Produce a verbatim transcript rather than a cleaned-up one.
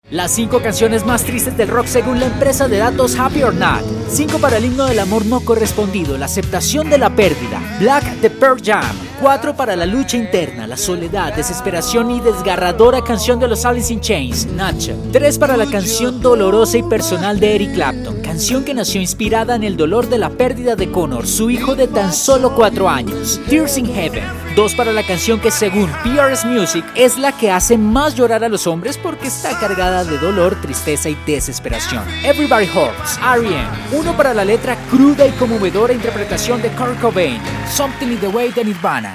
Las cinco canciones más tristes del rock según la empresa de datos Happy or Not. cinco para el himno del amor no correspondido, la aceptación de la pérdida. Black de Pearl Jam. cuatro para la lucha interna, la soledad, desesperación y desgarradora canción de los Alice in Chains, Nacha. tres para la canción dolorosa y personal de Eric Clapton, canción que nació inspirada en el dolor de la pérdida de Connor, su hijo de tan solo cuatro años, Tears in Heaven. dos para la canción que según P R S Music es la que hace más llorar a los hombres porque está cargada de dolor, tristeza y desesperación, Everybody Hurts, R E M. uno para la letra cruda y conmovedora interpretación de Kurt Cobain, Something in the Way de Nirvana.